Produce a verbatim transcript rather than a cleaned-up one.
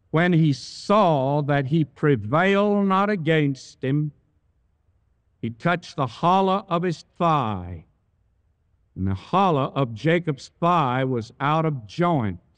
when he saw that he prevailed not against him, he touched the hollow of his thigh, and the hollow of Jacob's thigh was out of joint.